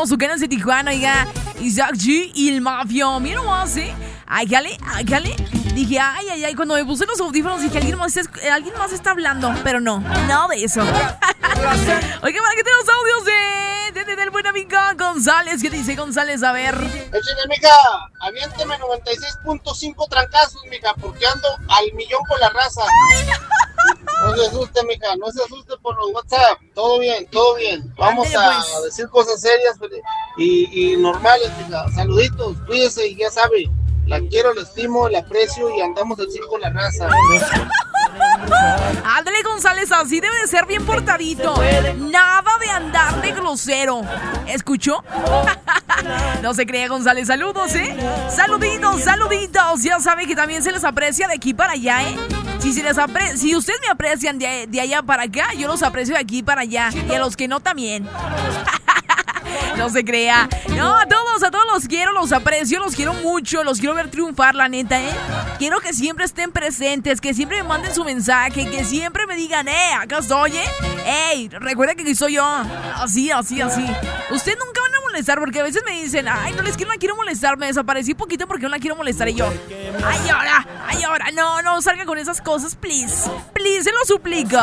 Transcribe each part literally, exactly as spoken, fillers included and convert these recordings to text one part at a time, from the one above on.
Los Tucanes de Tijuana, oiga. Isaac G y el Mafio. Mira nomás, ¿eh? Ájale, ájale. Dije, ay, ay, ay. Cuando me puse los audífonos dije, alguien más, es, alguien más está hablando. Pero no, nada de eso. Oiga, para que tenemos audios de, de, de, del buen amigo González. ¿Qué dice González? A ver. Échale, mija, aviénteme noventa y seis punto cinco trancazos, mija, porque ando al millón con la raza. No se asuste, mija, no se asuste por los WhatsApp. Todo bien, todo bien. Vamos a pues. decir cosas serias y, y normales, mija. Saluditos, cuídese y ya sabe, la quiero, la estimo, la aprecio y andamos al circo con la raza. Ándale, González, así debe de ser bien portadito. Nada de andar de grosero. ¿Escuchó? No se cree, González. Saludos, ¿eh? Saluditos, saluditos. Ya sabe que también se les aprecia de aquí para allá, ¿eh? Si, se les apre- si ustedes me aprecian de, de allá para acá, yo los aprecio de aquí para allá. Y a los que no también. No se crea. No, a todos, a todos los quiero, los aprecio, los quiero mucho, los quiero ver triunfar, la neta, ¿eh? Quiero que siempre estén presentes, que siempre me manden su mensaje, que siempre me digan, eh, acá estoy, ¿eh? Ey, recuerda que soy yo. Así, así, así. Ustedes nunca van a molestar porque a veces me dicen, ay, no, es que no la quiero molestar, me desaparecí poquito porque no la quiero molestar. Y yo, ay, ahora, ay, ahora, no, no salga con esas cosas, please. Please, se lo suplico.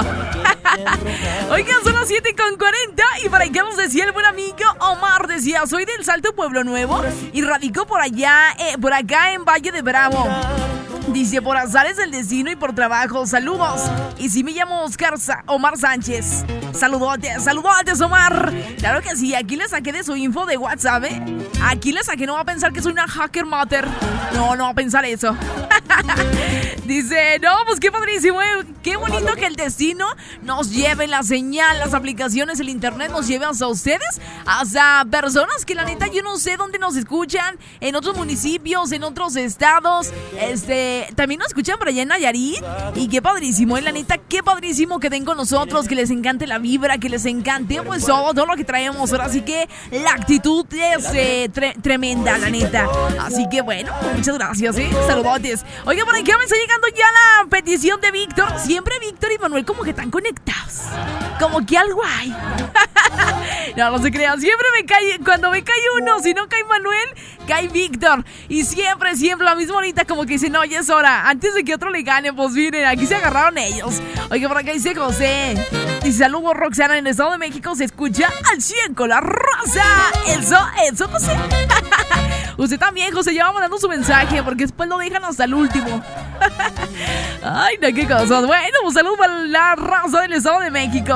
Oigan, son las siete con cuarenta y para qué nos decía el buen amigo Omar, decía, soy del Salto Pueblo Nuevo y radico por allá, eh, por acá en Valle de Bravo. Dice, por azares del destino y por trabajo, saludos. Y si me llamo Oscar Sa- Omar Sánchez. Saludotes, saludotes, Omar. Claro que sí, aquí le saqué de su info de WhatsApp, ¿eh? Aquí le saqué, no va a pensar que soy una hacker mater. No, no va a pensar eso. Dice, no, pues qué padrísimo, ¿eh? Qué bonito que el destino nos lleve la señal, las aplicaciones, el internet nos lleve hasta ustedes, hasta personas que la neta yo no sé dónde nos escuchan, en otros municipios, en otros estados, este, también nos escuchan por allá en Nayarit, y qué padrísimo, ¿eh? La neta, qué padrísimo que den con nosotros, que les encante la vibra, que les encante, pues todo, todo lo que traemos, ahora sí que la actitud es eh, tre- tremenda, la neta, así que bueno, muchas gracias, ¿eh? Saludotes. Oiga, por aquí me está llegando ya la petición de Víctor. Siempre Víctor y Manuel como que están conectados. Como que algo hay. No, no se crean. Siempre me cae, cuando me cae uno, si no cae Manuel, cae Víctor. Y siempre, siempre la misma horita como que dicen, no, ya es hora. Antes de que otro le gane, pues miren, aquí se agarraron ellos. Oiga, por acá dice José. Dice, saludos, Roxana, en el Estado de México se escucha al cien con la raza. Eso, eso, José. Usted también, José, ya va mandando su mensaje porque después lo dejan hasta el último. Ay, no, qué cosas. Bueno, un saludo para la raza del Estado de México.